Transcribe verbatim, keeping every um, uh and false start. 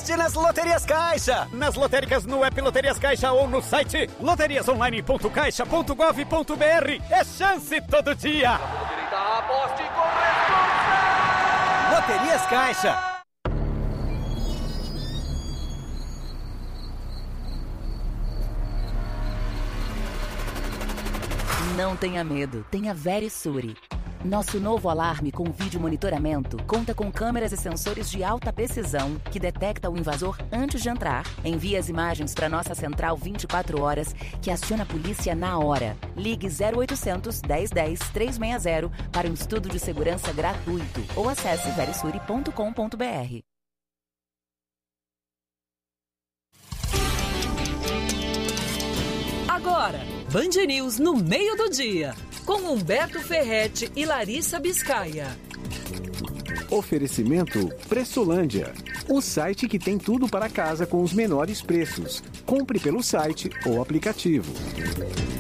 aposte nas Loterias Caixa. Nas lotéricas, no app Loterias Caixa ou no site loterias online ponto caixa ponto gov ponto br. É chance todo dia. Aposte com responsa. Loterias Caixa. Não tenha medo, tenha Verisure. Nosso novo alarme com vídeo monitoramento conta com câmeras e sensores de alta precisão que detecta o invasor antes de entrar, envia as imagens para nossa central vinte e quatro horas, que aciona a polícia na hora. Ligue zero oitocentos, dez dez, trezentos e sessenta para um estudo de segurança gratuito ou acesse verisure ponto com ponto br. Agora, Band News no meio do dia, com Humberto Ferretti e Larissa Biscaia. Oferecimento Pressolândia, o site que tem tudo para casa com os menores preços. Compre pelo site ou aplicativo.